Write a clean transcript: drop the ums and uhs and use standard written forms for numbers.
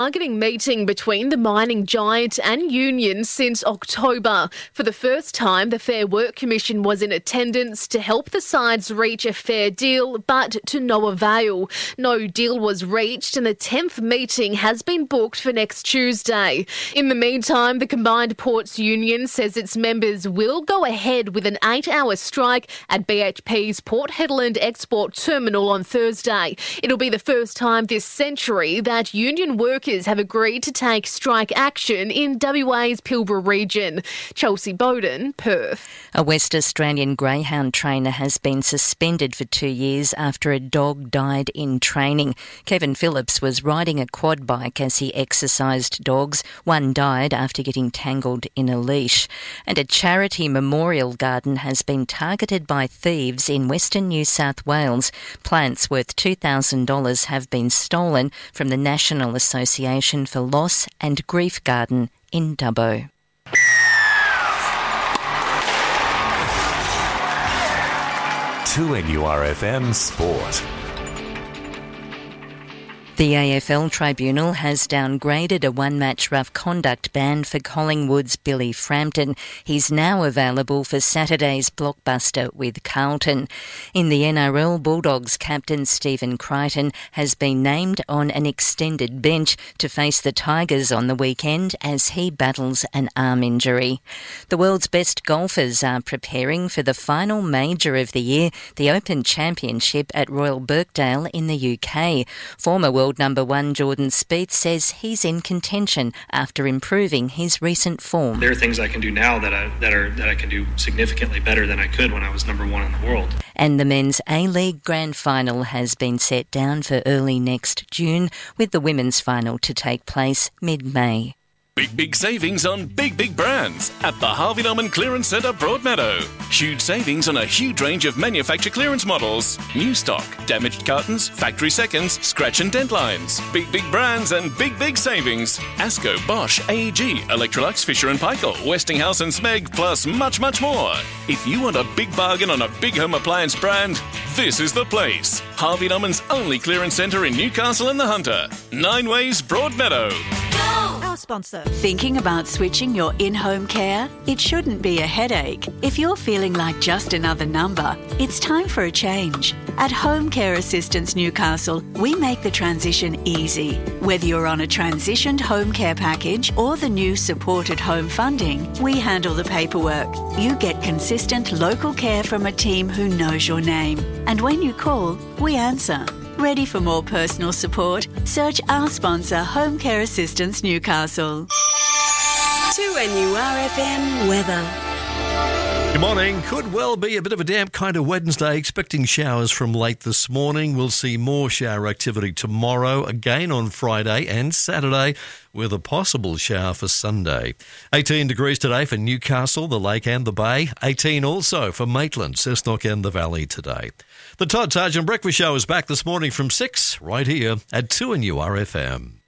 Targeting meeting between the mining giant and unions since October. For the first time, the Fair Work Commission was in attendance to help the sides reach a fair deal, but to no avail. No deal was reached and the 10th meeting has been booked for next Tuesday. In the meantime, the Combined Ports Union says its members will go ahead with an 8-hour strike at BHP's Port Hedland Export Terminal on Thursday. It'll be the first time this century that union workers have agreed to take strike action in WA's Pilbara region. Chelsea Bowden, Perth. A West Australian greyhound trainer has been suspended for 2 years after a dog died in training. Kevin Phillips was riding a quad bike as he exercised dogs. One died after getting tangled in a leash. And a charity memorial garden has been targeted by thieves in Western New South Wales. Plants worth $2,000 have been stolen from the National Association for Loss and Grief Garden in Dubbo. To NURFM Sport. The AFL Tribunal has downgraded a one-match rough conduct ban for Collingwood's Billy Frampton. He's now available for Saturday's blockbuster with Carlton. In the NRL, Bulldogs captain Stephen Crichton has been named on an extended bench to face the Tigers on the weekend as he battles an arm injury. The world's best golfers are preparing for the final major of the year, the Open Championship at Royal Birkdale in the UK. Former world number one Jordan Spieth says he's in contention after improving his recent form. There are things I can do now that I can do significantly better than I could when I was number one in the world. And the men's A-League Grand Final has been set down for early next June, with the women's final to take place mid-May. Big savings on big brands at the Harvey Norman Clearance Centre Broadmeadow. Huge savings on a huge range of manufacture clearance models. New stock, damaged cartons, factory seconds, scratch and dent lines. Big brands and big savings. Asco, Bosch, AEG, Electrolux, Fisher & Paykel, Westinghouse and Smeg, plus much more. If you want a big bargain on a big home appliance brand, this is the place. Harvey Norman's only clearance centre in Newcastle and the Hunter. 9 Ways Broadmeadow. Our sponsor. Thinking about switching your in-home care? It shouldn't be a headache. If you're feeling like just another number, it's time for a change. At Home Care Assistance Newcastle, we make the transition easy. Whether you're on a transitioned home care package or the new supported home funding, we handle the paperwork. You get consistent local care from a team who knows your name. And when you call, we answer. Ready for more personal support? Search our sponsor, Home Care Assistance Newcastle. To NURFM weather. Good morning. Could well be a bit of a damp kind of Wednesday. Expecting showers from late this morning. We'll see more shower activity tomorrow, again on Friday and Saturday, with a possible shower for Sunday. 18 degrees today for Newcastle, the Lake and the Bay. 18 also for Maitland, Cessnock and the Valley today. The Todd Sargent Breakfast Show is back this morning from 6 right here at 2NURFM.